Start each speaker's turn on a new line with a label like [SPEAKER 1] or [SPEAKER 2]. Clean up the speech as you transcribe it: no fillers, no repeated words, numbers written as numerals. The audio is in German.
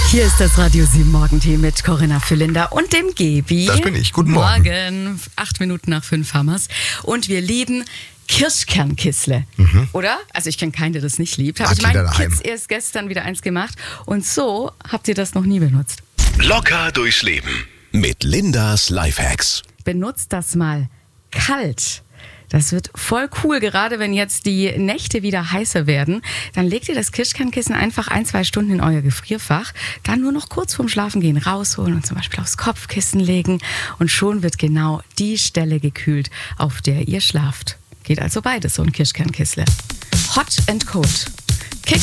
[SPEAKER 1] Hier ist das Radio 7 Morgentee mit Corinna Füllinder und dem Gebi.
[SPEAKER 2] Das bin ich. Guten Morgen.
[SPEAKER 1] Morgen, 8 Minuten nach 5 haben wir's. Und wir lieben Kirschkernkissle. Oder? Also ich kenne keinen, der das nicht liebt. Habe ich meinen Kids erst gestern wieder eins gemacht. Und so habt ihr das noch nie benutzt.
[SPEAKER 3] Locker durchs Leben mit Lindas Lifehacks.
[SPEAKER 1] Benutzt das mal kalt. Das wird voll cool, gerade wenn jetzt die Nächte wieder heißer werden. Dann legt ihr das Kirschkernkissen einfach 1-2 Stunden in euer Gefrierfach. Dann nur noch kurz vorm Schlafengehen rausholen und zum Beispiel aufs Kopfkissen legen. Und schon wird genau die Stelle gekühlt, auf der ihr schlaft. Geht also beides, so ein Kirschkernkissle. Hot and cold.